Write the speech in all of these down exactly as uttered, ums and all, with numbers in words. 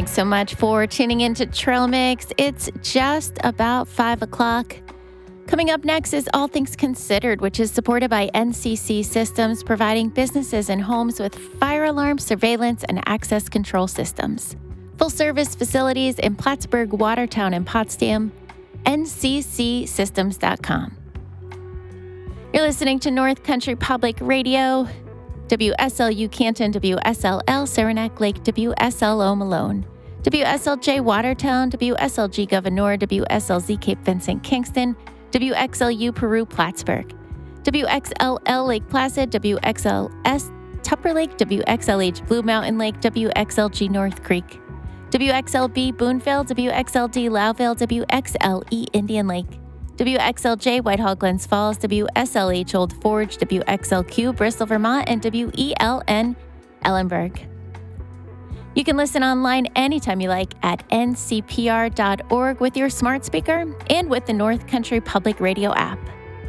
Thanks so much for tuning in to Trail Mix. It's just about five o'clock. Coming up next is All Things Considered, which is supported by N C C Systems, providing businesses and homes with fire alarm, surveillance, and access control systems. Full-service facilities in Plattsburgh, Watertown, and Potsdam, N C C systems dot com. You're listening to North Country Public Radio, W S L U Canton, W S L L Saranac Lake, W S L O Malone, W S L J Watertown, W S L G Gouverneur, W S L Z Cape Vincent Kingston, W X L U Peru Plattsburgh, W X L L Lake Placid, W X L S Tupper Lake, W X L H Blue Mountain Lake, W X L G North Creek, W X L B Boonville, W X L D Loudville, W X L E Indian Lake, W X L J Whitehall Glens Falls, W S L H Old Forge, W X L Q Bristol, Vermont, and W E L N Ellenburg. You can listen online anytime you like at N C P R dot org with your smart speaker and with the North Country Public Radio app.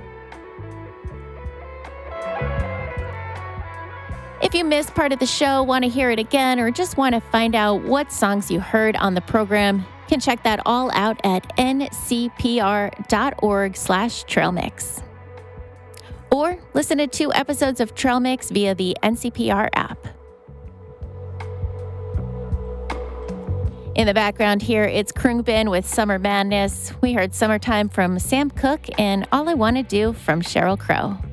If you missed part of the show, want to hear it again, or just want to find out what songs you heard on the program, you can check that all out at N C P R dot org slash Trail Mix. Or listen to two episodes of Trail Mix via the N C P R app. In the background here, it's Khruangbin with Summer Madness. We heard Summertime from Sam Cooke and All I Want to Do from Sheryl Crow.